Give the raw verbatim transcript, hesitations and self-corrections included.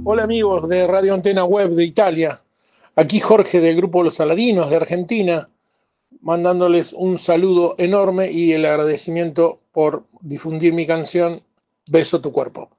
Hola amigos de Radio Antena Web de Italia. Aquí Jorge del grupo Los Aladinos de Argentina, mandándoles un saludo enorme y el agradecimiento por difundir mi canción Beso tu cuerpo.